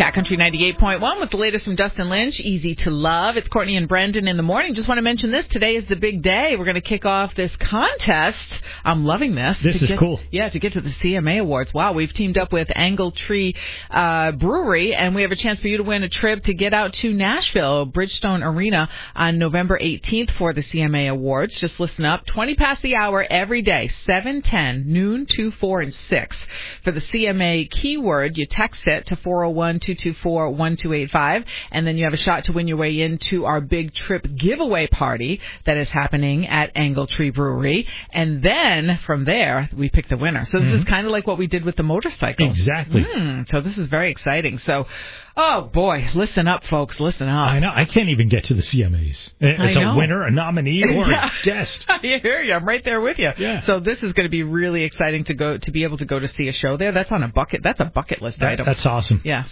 Cat Country 98.1 with the latest from Dustin Lynch, Easy to Love. It's Courtney and Brendan in the morning. Just want to mention this. Today is the big day. We're going to kick off this contest. I'm loving this. This is cool. Yeah, to get to the CMA Awards. Wow, we've teamed up with Angle Tree Brewery, and we have a chance for you to win a trip to get out to Nashville, Bridgestone Arena on November 18th for the CMA Awards. Just listen up. 20 past the hour every day, 7, 10, noon, 2, 4, and 6. For the CMA keyword, you text it to 401-224-1285, and then you have a shot to win your way into our big trip giveaway party that is happening at Angle Tree Brewery. And then from there, we pick the winner. So this is kind of like what we did with the motorcycle. Exactly. So this is very exciting. So, oh boy, listen up, folks. Listen up. I know. I can't even get to the CMAs. As a winner, a nominee, or a guest. I hear you. I'm right there with you. Yeah. So this is going to be really exciting to be able to go to see a show there. That's a bucket list item. That's awesome. Yeah.